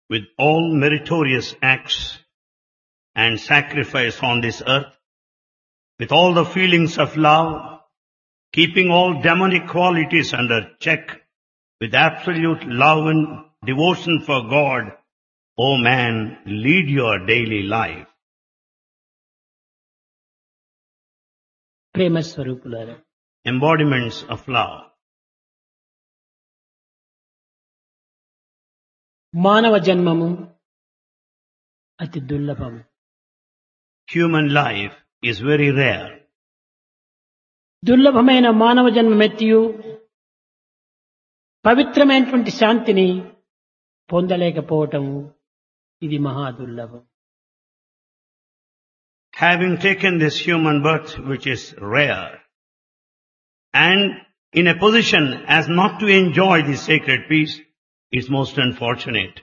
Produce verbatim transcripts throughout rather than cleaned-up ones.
with all meritorious acts and sacrifice on this earth, with all the feelings of love, keeping all demonic qualities under check, with absolute love and devotion for God, O man, lead your daily life. ప్రేమ స్వరూపులారా, Embodiments of love. మానవ జన్మము అతి దుర్లభము. Human life is very rare. దుర్లభమైన మానవ జన్మమెత్తియు పవిత్రమైనటువంటి శాంతిని పొందలేకపోవటము ఇది మహా దుర్లభం. Having taken this human birth, which is rare, and in a position as not to enjoy this sacred peace, is most unfortunate.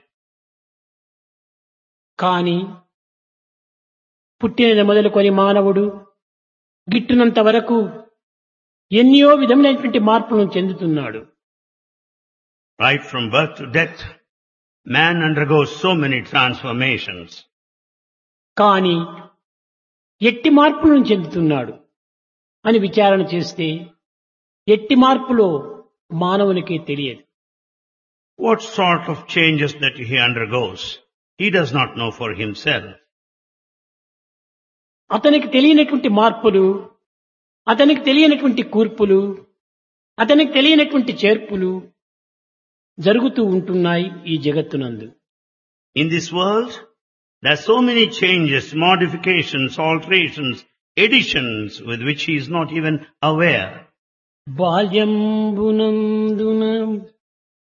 కానీ పుట్టిన మొదలుకొని మానవుడు గిట్టునంత వరకు ఎన్నో విధములైనటువంటి మార్పులను చెందుతున్నాడు. Right from birth to death, man undergoes so many transformations. కానీ ఎట్టి మార్పులను చెందుతున్నాడు అని విచారణ చేస్తే ఎట్టి మార్పులో మానవునికి తెలియదు. What sort of changes that he undergoes, he does not know for himself. అతనికి తెలియనటువంటి మార్పులు, అతనికి తెలియనటువంటి కూర్పులు, అతనికి తెలియనటువంటి చేర్పులు జరుగుతూ ఉంటున్నాయి ఈ జగత్తునందు. In this world, there are so many changes, modifications, alterations, additions with which he is not even aware. బాల్యంబునందున